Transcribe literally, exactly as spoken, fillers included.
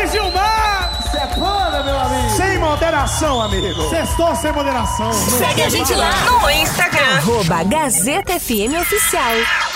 Gilmar! Isso é panda, meu amigo! Sem moderação, amigo! Sextou sem moderação! Segue a gente lá no Instagram, arroba Gazeta F M Oficial.